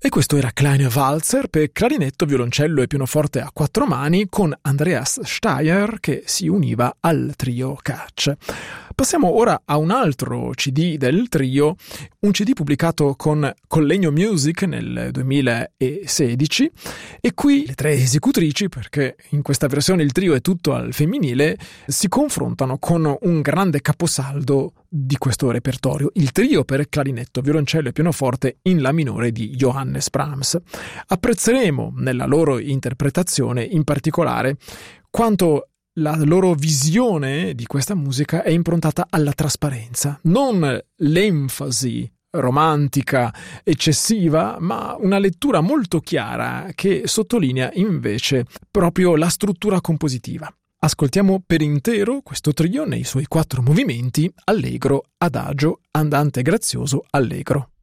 E questo era Kleine Walzer per clarinetto, violoncello e pianoforte a quattro mani con Andreas Steyr che si univa al trio Catch. Passiamo ora a un altro CD del trio, un CD pubblicato con Collegno Music nel 2016 e qui le tre esecutrici, perché in questa versione il trio è tutto al femminile, si confrontano con un grande caposaldo di questo repertorio, il trio per clarinetto, violoncello e pianoforte in La minore di Johannes Brahms. Apprezzeremo nella loro interpretazione in particolare quanto la loro visione di questa musica è improntata alla trasparenza, non l'enfasi romantica eccessiva, ma una lettura molto chiara che sottolinea invece proprio la struttura compositiva. Ascoltiamo per intero questo trio nei suoi 4 movimenti: allegro, adagio, andante grazioso, allegro.